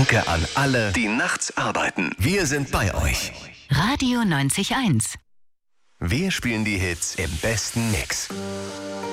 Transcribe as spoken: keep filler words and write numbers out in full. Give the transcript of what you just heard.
Danke an alle, die nachts arbeiten. Wir sind bei euch. Radio neunzig Komma eins. Wir spielen die Hits im besten Mix.